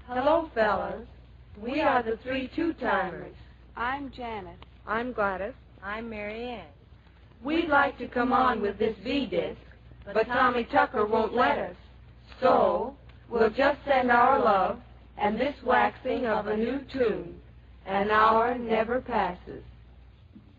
Hello, fellas. We are the 3 two-timers. I'm Janet. I'm Gladys. I'm Mary Ann. We'd like to come on with this V-disc, but Tommy Tucker won't let us. So, we'll just send our love and this waxing of a new tune. An hour never passes.